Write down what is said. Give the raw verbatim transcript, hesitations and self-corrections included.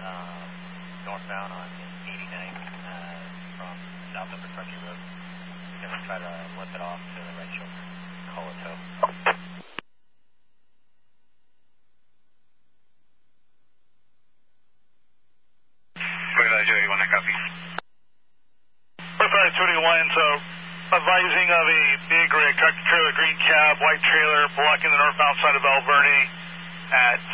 um, northbound on eighty-nine uh, from south of Kentucky Road. We're going to try to limp it off to the right shoulder. Call it tow. twenty-five twenty-one, I copy. twenty-five twenty-one, so advising of a big rig, tractor trailer, green cab, white trailer, blocking the northbound side of Alverny at